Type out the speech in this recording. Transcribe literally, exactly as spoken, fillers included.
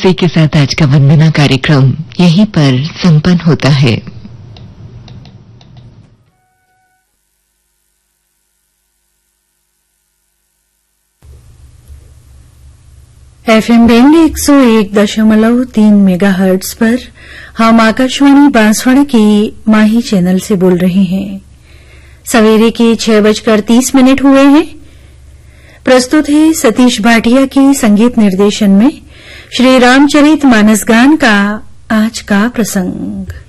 इसी के साथ आज का वंदना कार्यक्रम यहीं पर संपन्न होता है। एफएम बैंड एक सौ एक दशमलव तीन मेगाहर्ट्ज पर हम आकाशवाणी बांसवाड़ा के माही चैनल से बोल रहे हैं। सवेरे के छह बजकर तीस मिनट हुए हैं। प्रस्तुत है सतीश भाटिया के संगीत निर्देशन में श्री रामचरित मानस गान का आज का प्रसंग।